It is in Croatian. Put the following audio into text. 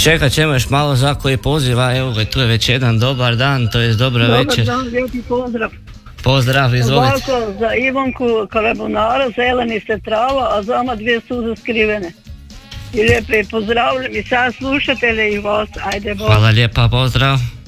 Čekat ćemo još malo za koji poziva, evo ga, tu je već jedan dobar dan, to je dobra večer. Dobar dan, lijepi pozdrav. Pozdrav, izvolite. Ovako, za Ivanku Karabonara, zeleni se trava, a zama 2 suze skrivene. I lijepo je pozdravljam i sad slušatelje i vas, ajde Bog. Hvala lijepa, pozdrav.